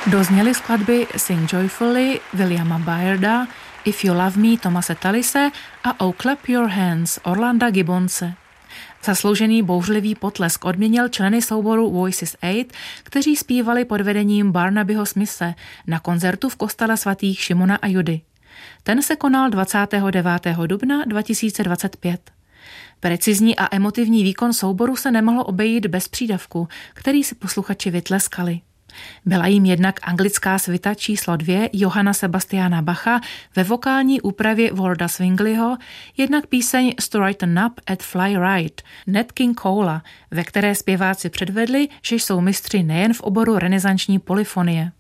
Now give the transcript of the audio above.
Dozněly skladby Sing Joyfully Williama Byarda, If You Love Me Thomase Tallise a Oh Clap Your Hands Orlanda Gibbonse. Zasloužený bouřlivý potlesk odměnil členy souboru Voices 8, kteří zpívali pod vedením Barnabyho Smise na koncertu v kostele svatých Šimona a Judy. Ten se konal 29. dubna 2025. Precizní a emotivní výkon souboru se nemohlo obejít bez přídavku, který si posluchači vytleskali. Byla jim jednak anglická svita číslo 2 Johanna Sebastiana Bacha ve vokální úpravě Warda Swingleyho, jednak píseň Straighten Up at Fly Right Nat King Cole, ve které zpěváci předvedli, že jsou mistři nejen v oboru renesanční polyfonie.